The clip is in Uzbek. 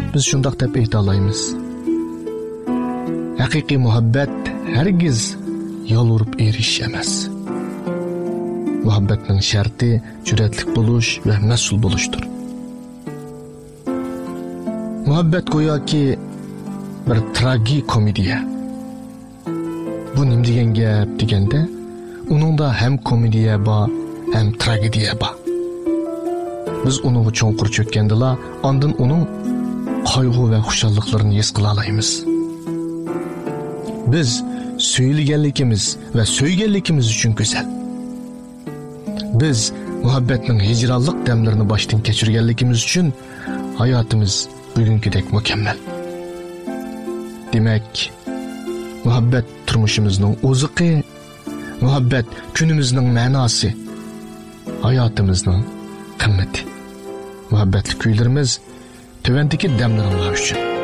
biz shundoq deb ayta olamiz. Haqiqiy muhabbat hargiz yolurib erish emas. Muhabbatning sharti jur'atlik bo'lish va mas'ul bo'lishdir. Muhabbat go'yoki bir tragikomediya. Bu nim degan gap deganda, uningda ham komediya bor, ham tragediya bor. Biz uni cho'nqur cho'kkandila, ondan uning qayg'u va xushalliklarini his qila olamiz. Biz söyleganligimiz va so'yganligimiz uchun go'zal. Biz muhabbatning hijronlik damlarini boshdan kechirganligimiz uchun hayotimiz bugünkidek mukammal. Demak, muhabbat turmushimizning o'ziqi, muhabbat kunimizning ma'nosi, hayotimizning qimmati. Muhabbatli kuylarimiz tövendeki demlerimler üçün.